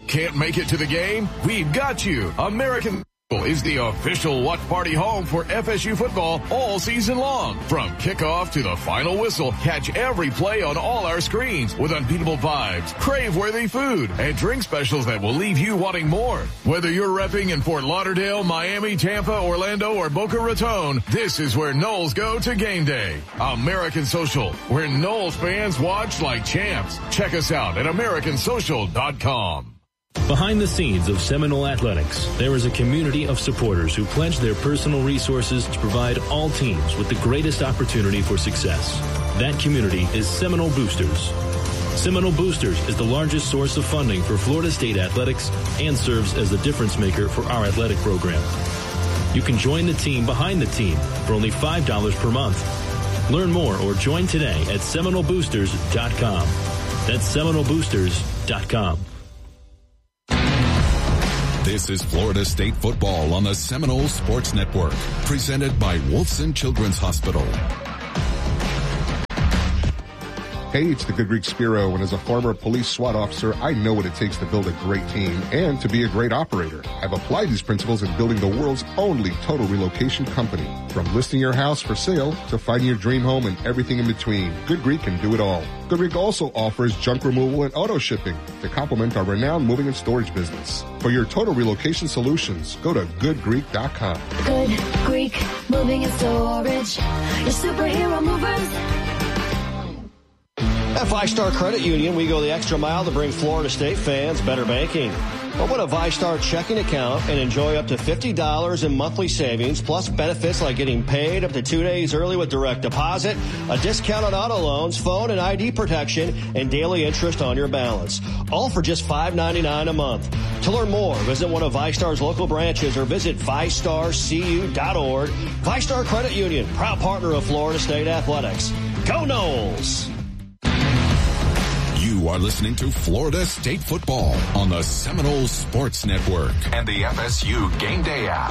Can't make it to the game? We've got you. American is the official watch party home for FSU football all season long. From kickoff to the final whistle, catch every play on all our screens with unbeatable vibes, crave-worthy food, and drink specials that will leave you wanting more. Whether you're repping in Fort Lauderdale, Miami, Tampa, Orlando, or Boca Raton, this is where Noles go to game day. American Social, where Noles fans watch like champs. Check us out at americansocial.com. Behind the scenes of Seminole Athletics, there is a community of supporters who pledge their personal resources to provide all teams with the greatest opportunity for success. That community is Seminole Boosters. Seminole Boosters is the largest source of funding for Florida State athletics and serves as the difference maker for our athletic program. You can join the team behind the team for only $5 per month. Learn more or join today at SeminoleBoosters.com. That's SeminoleBoosters.com. This is Florida State football on the Seminole Sports Network, presented by Wolfson Children's Hospital. Hey, it's the Good Greek Spiro, and as a former police SWAT officer, I know what it takes to build a great team and to be a great operator. I've applied these principles in building the world's only total relocation company. From listing your house for sale to finding your dream home and everything in between, Good Greek can do it all. Good Greek also offers junk removal and auto shipping to complement our renowned moving and storage business. For your total relocation solutions, go to goodgreek.com. Good Greek Moving and Storage, your superhero movers. At VyStar Credit Union, we go the extra mile to bring Florida State fans better banking. Open a VyStar checking account and enjoy up to $50 in monthly savings, plus benefits like getting paid up to 2 days early with direct deposit, a discount on auto loans, phone and ID protection, and daily interest on your balance. All for just $5.99 a month. To learn more, visit one of VyStar's local branches or visit VyStarCU.org. VyStar Credit Union, proud partner of Florida State Athletics. Go Noles! You are listening to Florida State football on the Seminole Sports Network and the FSU Game Day app.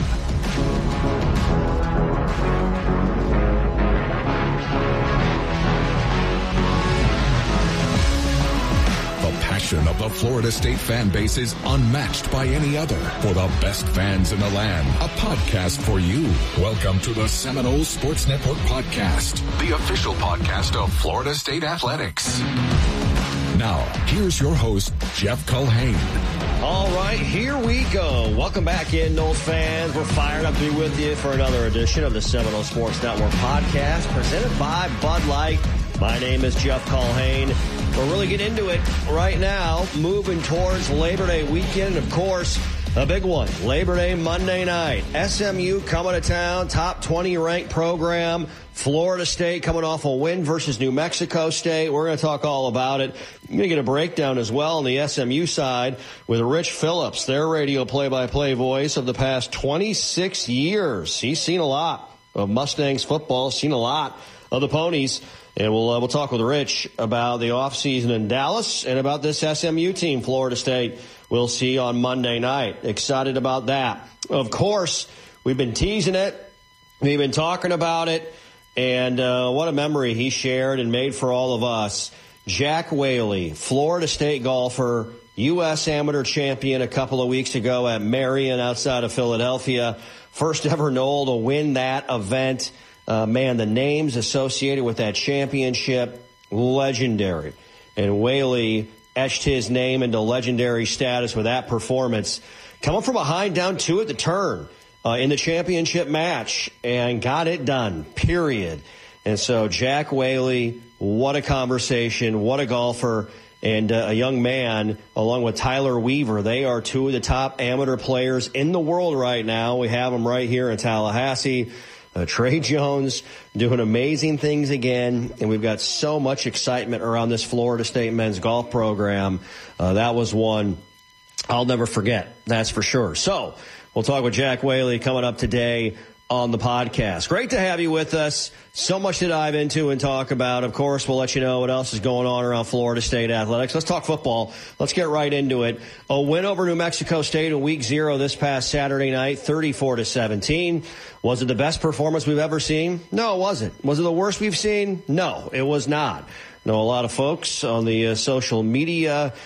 The passion of the Florida State fan base is unmatched by any other. For the best fans in the land, a podcast for you. Welcome to the Seminole Sports Network podcast, the official podcast of Florida State Athletics. Now, here's your host, Jeff Culhane. All right, here we go. Welcome back in, Noles fans. We're fired up to be with you for another edition of the Seminole Sports Network podcast presented by Bud Light. My name is Jeff Culhane. We'll really get into it right now, moving towards Labor Day weekend. And, of course, a big one, Labor Day Monday night. SMU coming to town, top 20 ranked program. Florida State coming off a win versus New Mexico State. We're going to talk all about it. We're going to get a breakdown as well on the SMU side with Rich Phillips, their radio play-by-play voice of the past 26 years. He's seen a lot of Mustangs football, seen a lot of the Ponies. And we'll talk with Rich about the offseason in Dallas and about this SMU team, Florida State. We'll see on Monday night. Excited about that. Of course, we've been teasing it. We've been talking about it. And what a memory he shared and made for all of us. Jack Whaley, Florida State golfer, U.S. amateur champion a couple of weeks ago at Marion outside of Philadelphia. First ever Nole to win that event. Man, the names associated with that championship, legendary. And Whaley etched his name into legendary status with that performance. Coming from behind down two at the turn in the championship match and got it done, period. And so Jack Whaley, what a conversation, what a golfer, and a young man along with Tyler Weaver. They are two of the top amateur players in the world right now. We have them right here in Tallahassee. Trey Jones doing amazing things again, and we've got so much excitement around this Florida State men's golf program. That was one I'll never forget, that's for sure. So we'll talk with Jack Whaley coming up today on the podcast. Great to have you with us. So much to dive into and talk about. Of course, we'll let you know what else is going on around Florida State athletics. Let's talk football. Let's get right into it. A win over New Mexico State in week 0 this past Saturday night, 34-17. Was it the best performance we've ever seen? No, it wasn't. Was it the worst we've seen? No, it was not. know a lot of folks on the social media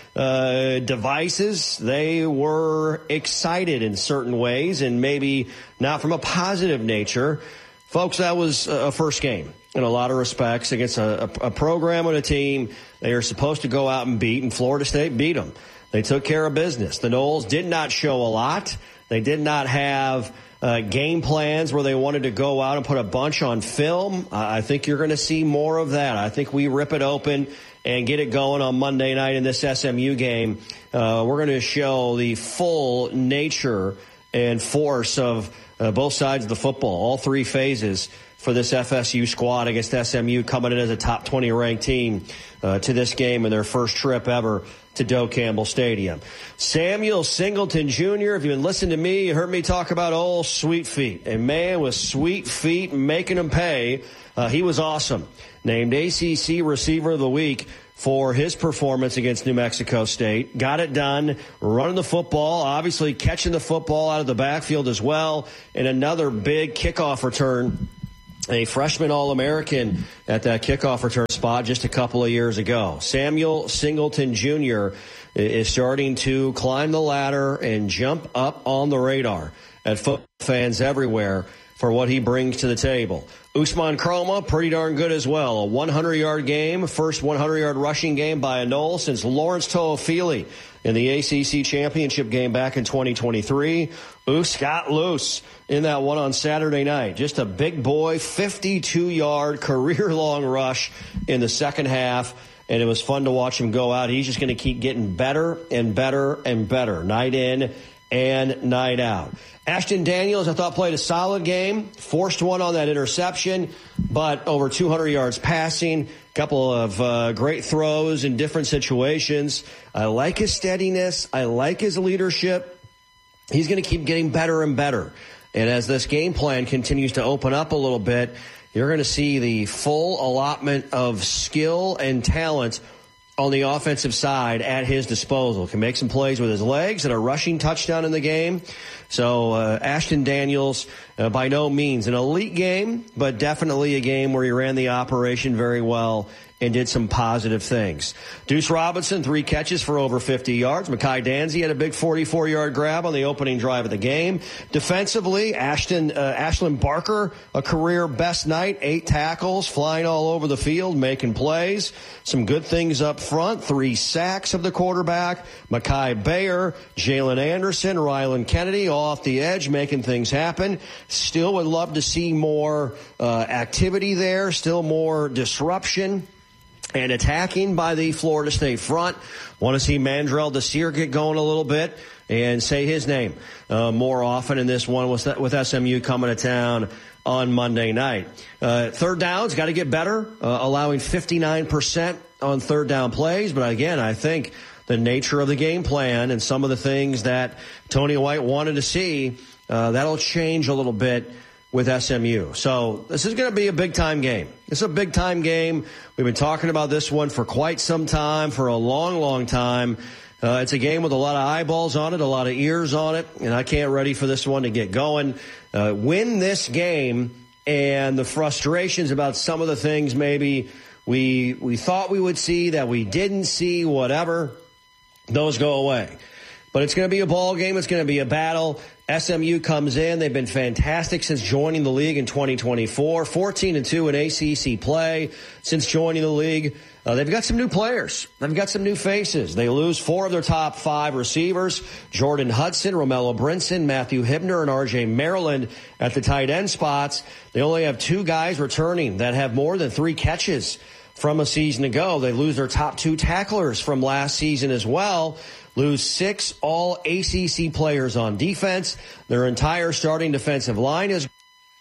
devices, they were excited in certain ways and maybe not from a positive nature. Folks, that was a first game in a lot of respects against a program and a team they are supposed to go out and beat, and Florida State beat them. They took care of business. The Noles did not show a lot. They did not have game plans where they wanted to go out and put a bunch on film. I think you're going to see more of that. I think we rip it open and get it going on Monday night in this SMU game. We're going to show the full nature and force of both sides of the football, all three phases for this FSU squad against SMU, coming in as a top 20 ranked team to this game in their first trip ever to Doak Campbell Stadium. Samuel Singleton Jr., if you've been listening to me, you heard me talk about old Sweet Feet. A man with sweet feet making him pay. He was awesome. Named ACC Receiver of the Week for his performance against New Mexico State. Got it done, running the football, obviously catching the football out of the backfield as well, and another big kickoff return. A freshman All-American at that kickoff return spot just a couple of years ago. Samuel Singleton Jr. is starting to climb the ladder and jump up on the radar at football fans everywhere for what he brings to the table. Usman Kroma, pretty darn good as well. A 100-yard game, first 100-yard rushing game by a Nole since Lawrence Toafili in the ACC championship game back in 2023. Us got loose in that one on Saturday night. Just a big boy, 52-yard career-long rush in the second half, and it was fun to watch him go out. He's just going to keep getting better and better and better, night in and night out. Ashton Daniels, I thought, played a solid game, forced one on that interception, but over 200 yards passing, a couple of great throws in different situations. I like his steadiness. I like his leadership. He's going to keep getting better and better. And as this game plan continues to open up a little bit, you're going to see the full allotment of skill and talent on the offensive side at his disposal. Can make some plays with his legs and a rushing touchdown in the game. So Ashton Daniels, by no means an elite game, but definitely a game where he ran the operation very well and did some positive things. Deuce Robinson, 3 catches for over 50 yards. Mekhi Danzy had a big 44-yard grab on the opening drive of the game. Defensively, Ashlyn Barker, a career best night, 8 tackles, flying all over the field, making plays. Some good things up front, 3 sacks of the quarterback. Mekhi Bayer, Jalen Anderson, Rylan Kennedy off the edge, making things happen. Still would love to see more activity there, still more disruption and attacking by the Florida State front. Want to see Mandrell Desir get going a little bit and say his name more often in this one with SMU coming to town on Monday night. Third downs, got to get better, allowing 59% on third down plays. But again, I think the nature of the game plan and some of the things that Tony White wanted to see, that'll change a little bit with SMU. So this is going to be a big-time game. It's a big-time game. We've been talking about this one for quite some time, for a long, long time. It's a game with a lot of eyeballs on it, a lot of ears on it, and I can't ready for this one to get going. Win this game, and the frustrations about some of the things maybe we thought we would see that we didn't see, whatever, those go away. But it's going to be a ball game. It's going to be a battle. SMU comes in. They've been fantastic since joining the league in 2024. 14-2 in ACC play since joining the league. They've got some new players. They've got some new faces. They lose 4 of their top 5 receivers. Jordan Hudson, Romello Brinson, Matthew Hibner, and RJ Maryland at the tight end spots. They only have 2 guys returning that have more than 3 catches from a season ago. They lose their top 2 tacklers from last season as well. Lose 6 all ACC players on defense. Their entire starting defensive line is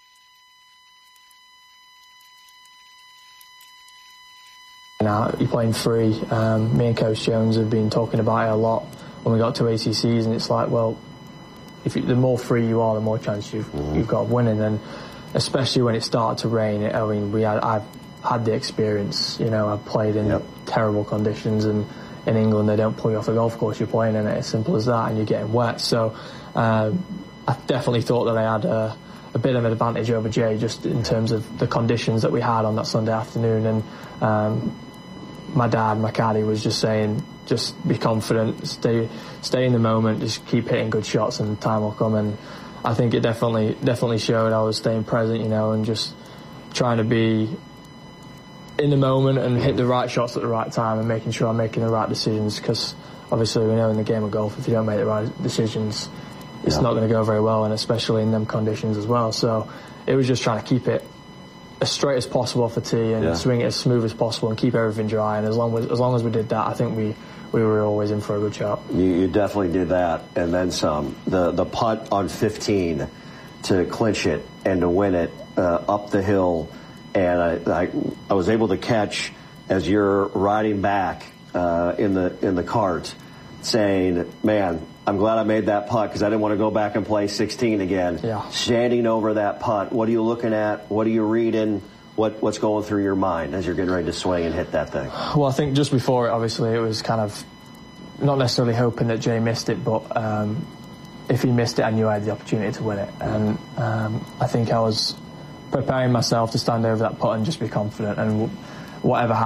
now you're playing free. Me and Coach Jones have been talking about it a lot when we got to ACCs, and it's like, well, the more free you are, the more chance you've got of winning. And especially when it started to rain, I've had the experience. I've played in terrible conditions, and in England, they don't pull you off the golf course. You're playing in it, as simple as that, and you're getting wet. So I definitely thought that I had a bit of an advantage over Jay just in terms of the conditions that we had on that Sunday afternoon. And my dad, my caddy, was just saying, just be confident, stay in the moment, just keep hitting good shots and time will come. And I think it definitely showed. I was staying present, and just trying to be in the moment and hit the right shots at the right time and making sure I'm making the right decisions, because obviously we know in the game of golf, if you don't make the right decisions, it's not going to go very well, and especially in them conditions as well. So it was just trying to keep it as straight as possible off the tee and swing it as smooth as possible and keep everything dry. And as long as we did that, I think we were always in for a good shot. You definitely did that, and then some. The putt on 15 to clinch it and to win it up the hill, and I was able to catch as you're riding back in the cart, saying, "Man, I'm glad I made that putt because I didn't want to go back and play 16 again." Yeah. Standing over that putt, what are you looking at? What are you reading? What's going through your mind as you're getting ready to swing and hit that thing? Well, I think just before it, obviously, it was kind of not necessarily hoping that Jay missed it, but if he missed it, I knew I had the opportunity to win it. And I think I was preparing myself to stand over that putt and just be confident, and whatever happened,